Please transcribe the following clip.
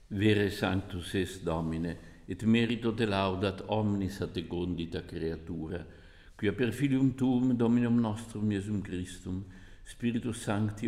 Vere sanctus es Domine, et merito de laudat omnis ad te condita creatura, quia per filium tuum Dominum nostrum Iesum Christum, Spiritus Sancti